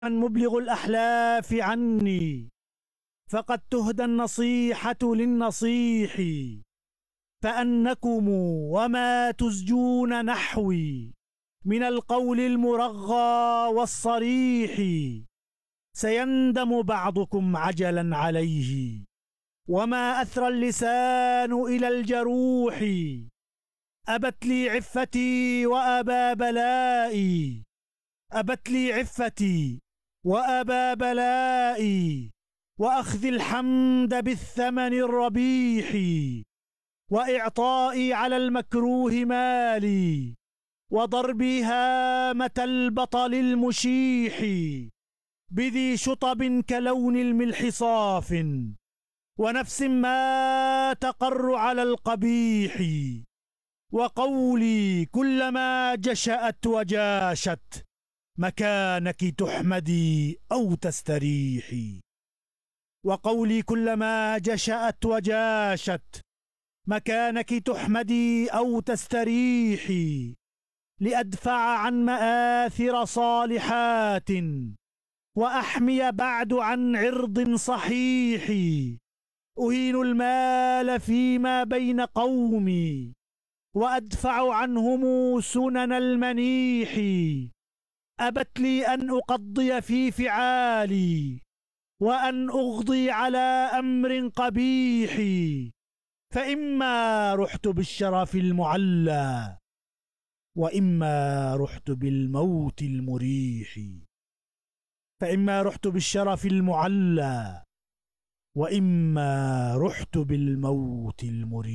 مبلغ الأحلاف عني، فقد تهدى النصيحة للنصيح، فأنكم وما تزجون نحوي من القول المرغى والصريح، سيندم بعضكم عجلا عليه، وما أثرى اللسان إلى الجروح. أبت لي عفتي وأبا بلائي، أبت لي عفتي وأبا بلائي، وأخذ الحمد بالثمن الربيح، وإعطائي على المكروه مالي، وضربي هامة البطل المشيح، بذي شطب كلون الملح صاف، ونفس ما تقر على القبيح، وقولي كلما جشأت وجاشت مكانك تحمدي أو تستريحي، وقولي كلما جشأت وجاشت مكانك تحمدي أو تستريحي، لأدفع عن مآثر صالحات، وأحمي بعد عن عرض صحيح، أهين المال فيما بين قومي، وأدفع عنهم سنن المنيح، أبت لي أن أقضي في فعالي، وأن أغضي على أمر قبيح، فإما رحت بالشرف المعلى، وإما رحت بالموت المريح، فإما رحت بالشرف المعلى، وإما رحت بالموت المريح.